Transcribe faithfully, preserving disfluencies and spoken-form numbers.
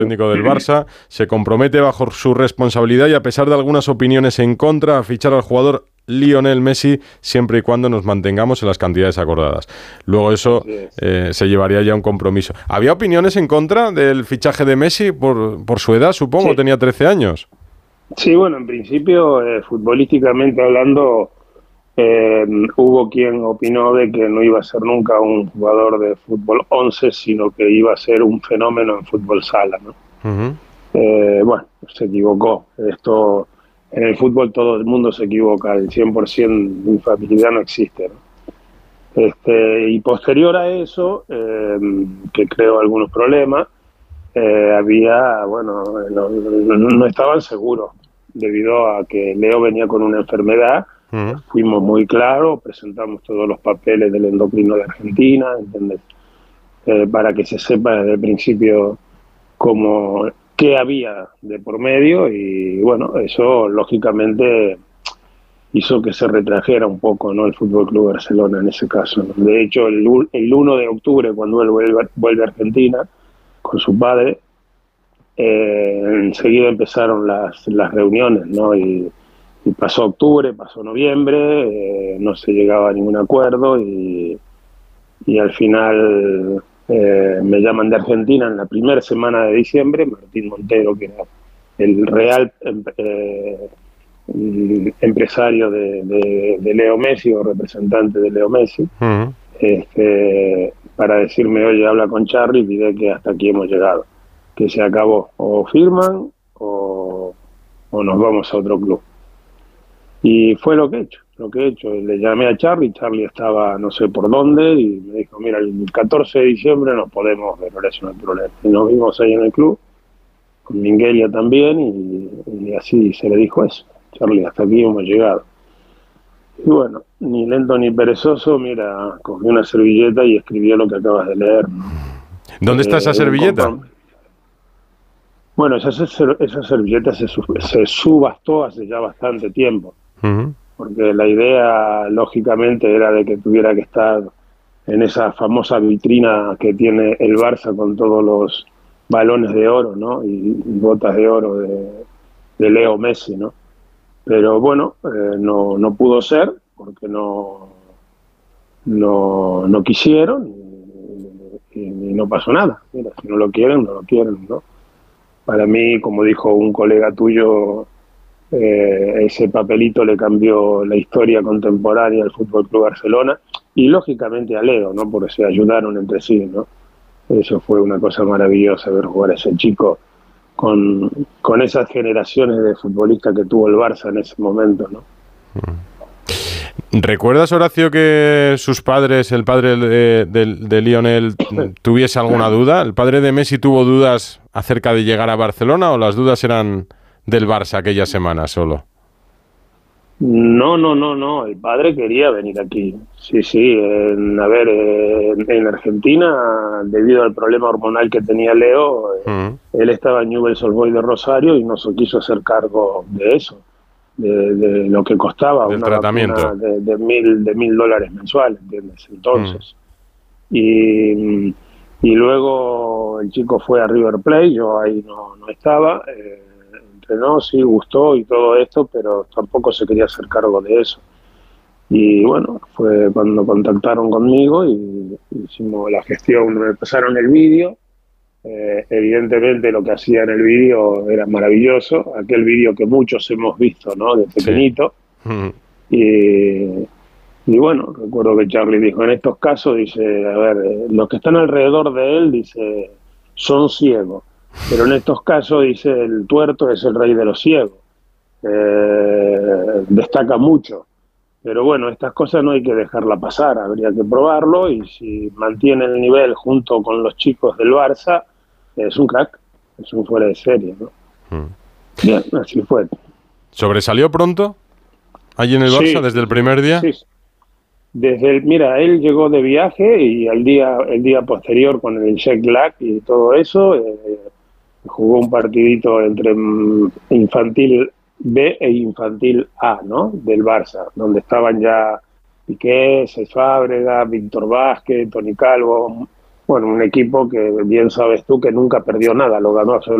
técnico del Barça, se compromete bajo su responsabilidad y a pesar de algunas opiniones en contra a fichar al jugador Lionel Messi siempre y cuando nos mantengamos en las cantidades acordadas. Luego eso eh, se llevaría ya a un compromiso. ¿Había opiniones en contra del fichaje de Messi por, por su edad, supongo? Sí. Tenía trece años. Sí, bueno, en principio, eh, futbolísticamente hablando, eh, hubo quien opinó de que no iba a ser nunca un jugador de fútbol once, sino que iba a ser un fenómeno en fútbol sala, ¿no? Uh-huh. Eh, bueno, se equivocó. Esto, en el fútbol todo el mundo se equivoca, el cien por ciento de infalibilidad no existe, ¿no? Este, y posterior a eso, eh, que creo algunos problemas, eh, había, bueno, no, no, no estaban seguros, debido a que Leo venía con una enfermedad. Uh-huh. Fuimos muy claros, presentamos todos los papeles del endocrino de Argentina, ¿entendés? Eh, para que se sepa desde el principio cómo, qué había de por medio, y bueno, eso lógicamente hizo que se retrajera un poco, ¿no?, el Fútbol Club Barcelona en ese caso, ¿no? De hecho, el, el uno de octubre, cuando él vuelve, vuelve a Argentina con su padre, eh, enseguida empezaron las, las reuniones, ¿no? Y, y pasó octubre, pasó noviembre, eh, no se llegaba a ningún acuerdo, y, y al final eh, me llaman de Argentina en la primera semana de diciembre, Martín Montero, que era el real eh, empresario de, de, de Leo Messi, o representante de Leo Messi, uh-huh. este, para decirme: oye, habla con Charly y diré que hasta aquí hemos llegado, que se acabó, o firman o, o nos vamos a otro club. Y fue lo que he hecho, lo que he hecho. Le llamé a Charly, Charly estaba no sé por dónde, y me dijo: mira, el catorce de diciembre nos podemos ver, ahora eso no hay problema. Y nos vimos ahí en el club, con Minguelia también, y, y así se le dijo eso: Charly, hasta aquí hemos llegado. Y bueno, ni lento ni perezoso, mira, cogí una servilleta y escribió lo que acabas de leer, ¿no? ¿Dónde eh, está esa servilleta? Bueno, esa, esa servilleta se, se subastó hace ya bastante tiempo, uh-huh. porque la idea, lógicamente, era de que tuviera que estar en esa famosa vitrina que tiene el Barça con todos los balones de oro, ¿no?, y, y botas de oro de, de Leo Messi, ¿no? Pero bueno, eh, no, no pudo ser, porque no, no, no quisieron, y, y, y no pasó nada. Mira, si no lo quieren, no lo quieren, ¿no? Para mí, como dijo un colega tuyo, eh, ese papelito le cambió la historia contemporánea al Fútbol Club Barcelona, y lógicamente a Leo, ¿no?, porque se ayudaron entre sí, ¿no? Eso fue una cosa maravillosa, ver jugar a ese chico con, con esas generaciones de futbolistas que tuvo el Barça en ese momento, ¿no? ¿Recuerdas, Horacio, que sus padres, el padre de, de, de Lionel, tuviese alguna duda? ¿El padre de Messi tuvo dudas acerca de llegar a Barcelona, o las dudas eran del Barça aquella semana solo? No, no, no, no. El padre quería venir aquí. Sí, sí. En, a ver, en, en Argentina, debido al problema hormonal que tenía Leo, uh-huh. él estaba en Newell's Old Boys de Rosario y no se quiso hacer cargo de eso, de, de lo que costaba del una tratamiento de, de mil de mil dólares mensuales, ¿entiendes? Entonces, uh-huh. y, y luego el chico fue a River Plate, yo ahí no, no estaba. Eh, No, sí, gustó y todo esto, pero tampoco se quería hacer cargo de eso. Y bueno, fue cuando contactaron conmigo y hicimos la gestión, me pasaron el vídeo. Eh, evidentemente lo que hacía en el vídeo era maravilloso, aquel vídeo que muchos hemos visto, ¿no?, de pequeñito. Sí. Uh-huh. y, y bueno, recuerdo que Charly dijo: en estos casos, dice, a ver, eh, los que están alrededor de él, dice, son ciegos. Pero en estos casos, dice, el tuerto es el rey de los ciegos. Eh, destaca mucho. Pero bueno, estas cosas no hay que dejarla pasar, habría que probarlo, y si mantiene el nivel junto con los chicos del Barça, es un crack, es un fuera de serie, ¿no? Mm. Bien, así fue. ¿Sobresalió pronto allí en el Barça, sí, desde el primer día? Sí, desde el, mira, él llegó de viaje y al día, el día posterior, con el jet lag y todo eso, eh, jugó un partidito entre infantil B e infantil A, ¿no?, del Barça, donde estaban ya Piqué, Cesc Fábregas, Víctor Vázquez, Toni Calvo, Bueno, un equipo que bien sabes tú que nunca perdió nada, lo ganó